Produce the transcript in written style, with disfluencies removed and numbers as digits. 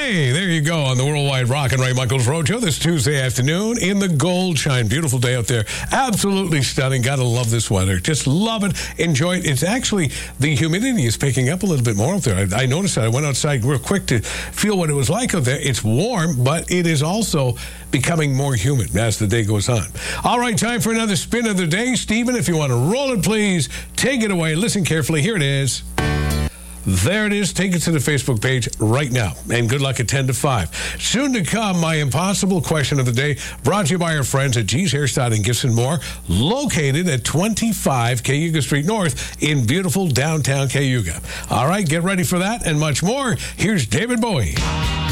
Hey, there you go on the Worldwide Rock and Ray Michaels Roadshow this Tuesday afternoon in the Gold Shine. Beautiful day out there. Absolutely stunning. Gotta love this weather. Just love it. Enjoy it. It's actually, the humidity is picking up a little bit more out there. I noticed that. I went outside real quick to feel what it was like out there. It's warm, but it is also becoming more humid as the day goes on. All right, time for another spin of the day. Stephen, if you want to roll it, please take it away. Listen carefully. Here it is. There it is. Take it to the Facebook page right now. And good luck at 10 to 5. Soon to come, my impossible question of the day, brought to you by our friends at G's Hairstyle and Gifts and More, located at 25 Cayuga Street North in beautiful downtown Cayuga. All right, get ready for that and much more. Here's David Bowie.